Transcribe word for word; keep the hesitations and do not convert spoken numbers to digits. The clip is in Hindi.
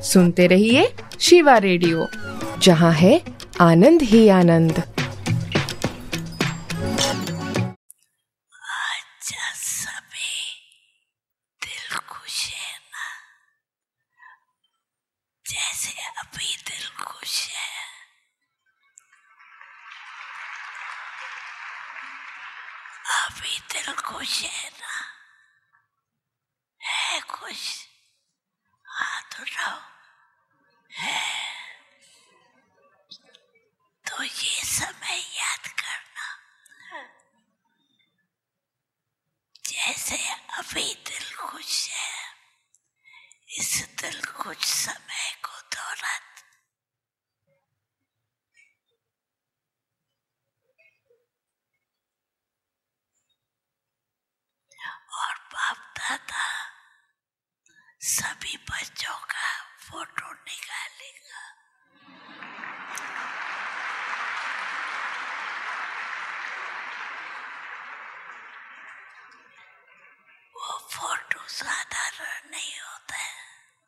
सुनते रहिए शिवा रेडियो, जहाँ है आनंद ही आनंद। अच्छा सभी दिल खुश है ना, जैसे अभी दिल खुश है। अभी दिल खुश है ना, है खुश? हाथ उठाओ। है तो ये समय याद करना, जैसे अभी दिल खुश है। इस दिल खुश समय को दौलत और बाप दादा सभी बच्चों का फोटो निकालेगा। वो फोटो साधारण नहीं होता है,